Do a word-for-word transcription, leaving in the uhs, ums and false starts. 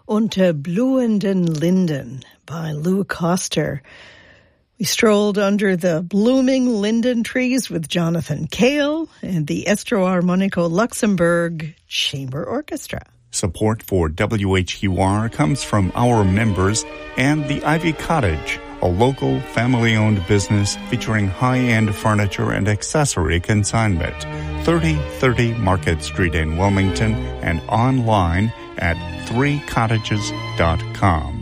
Unter blühenden Linden by Lou Koster. We strolled under the blooming linden trees with Jonathan Cale and the Estro Armonico Luxembourg Chamber Orchestra. Support for W H U R comes from our members and the Ivy Cottage, a local family-owned business featuring high-end furniture and accessory consignment. thirty thirty Market Street in Wilmington and online at three cottages dot com.